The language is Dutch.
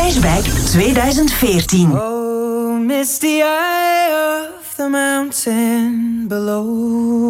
Flashback 2014. Oh, misty eye of the mountain below.